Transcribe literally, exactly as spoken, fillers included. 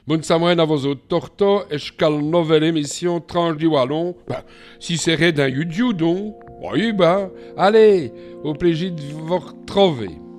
Bonne semaine à vos autres torto et jusqu'à la nouvelle émission Tranche du Wallon. Ben, si c'est d'un YouTube, donc. Oui, ben, allez, au plaisir de vous retrouver.